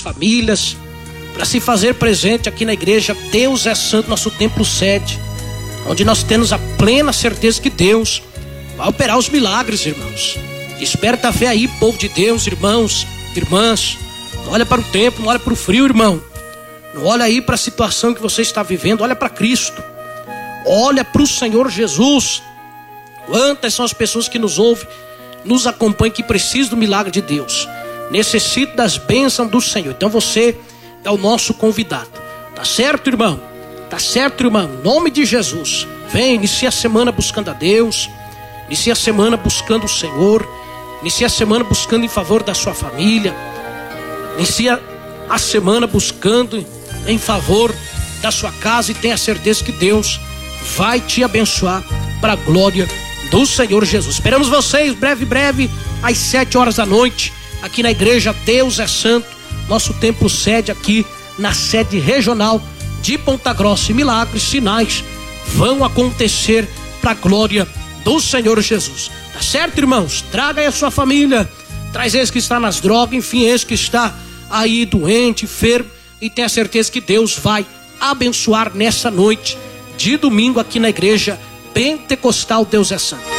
famílias, para se fazer presente aqui na igreja Deus é Santo, nosso templo sede, onde nós temos a plena certeza que Deus vai operar os milagres, irmãos. Desperta a fé aí, povo de Deus, irmãos, irmãs. Não olha para o tempo, não olha para o frio, irmão. Não olha aí para a situação que você está vivendo, olha para Cristo. Olha para o Senhor Jesus. Quantas são as pessoas que nos ouvem, nos acompanham, que precisam do milagre de Deus, necessitam das bênçãos do Senhor. Então você é o nosso convidado. Tá certo, irmão? Tá certo, irmão? Em nome de Jesus. Vem, inicia a semana buscando a Deus. Inicia a semana buscando o Senhor. Inicia a semana buscando em favor da sua família. Inicia a semana buscando em favor da sua casa. E tenha certeza que Deus vai te abençoar para a glória do Senhor Jesus. Esperamos vocês breve, às 7 horas da noite, aqui na igreja Deus é Santo, nosso templo sede aqui na sede regional de Ponta Grossa. E milagres, sinais vão acontecer para a glória do Senhor Jesus. Tá certo, irmãos? Traga aí a sua família, traz esse que está nas drogas, enfim, esse que está aí doente, enfermo, e tenha certeza que Deus vai abençoar nessa noite de domingo aqui na igreja Pentecostal Deus é Santo.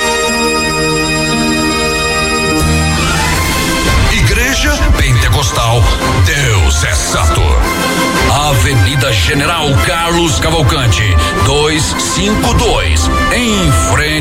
Igreja Pentecostal Deus é Santo. Avenida General Carlos Cavalcante, 252, em frente